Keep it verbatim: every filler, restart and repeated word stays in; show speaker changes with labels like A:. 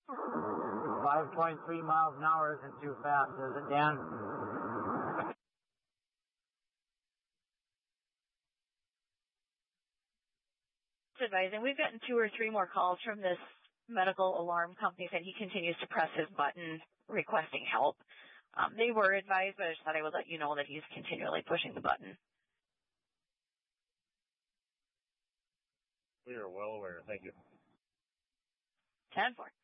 A: five point three miles an hour isn't too fast, is it, Dan?
B: Advising. We've gotten two or three more calls from this medical alarm company saying he continues to press his button requesting help. Um, they were advised, but I just thought I would let you know that he's continually pushing the button.
C: We are well aware. Thank you.
B: ten four.